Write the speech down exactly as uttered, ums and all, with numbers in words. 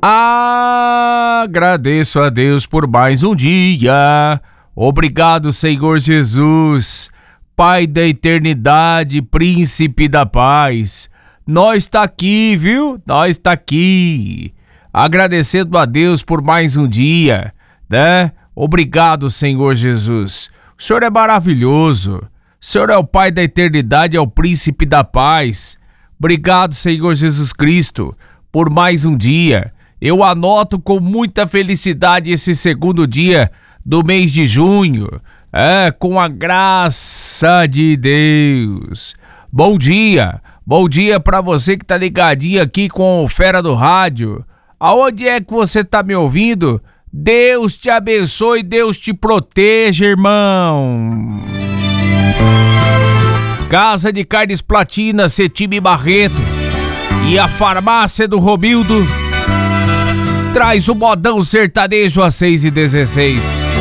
Agradeço a Deus por mais um dia. Obrigado, Senhor Jesus, Pai da eternidade, Príncipe da paz. Nós tá aqui, viu? Nós tá aqui. Agradecendo a Deus por mais um dia, né? Obrigado, Senhor Jesus. O Senhor é maravilhoso. O Senhor é o Pai da eternidade, é o Príncipe da paz. Obrigado, Senhor Jesus Cristo, por mais um dia. Eu anoto com muita felicidade esse segundo dia do mês de junho, é, com a graça de Deus. Bom dia, bom dia pra você que tá ligadinho aqui com o Fera do Rádio. Aonde é que você tá me ouvindo? Deus te abençoe, Deus te proteja, irmão. Casa de Carnes Platina, Cetime Barreto e a farmácia do Romildo traz o modão sertanejo às seis e dezesseis.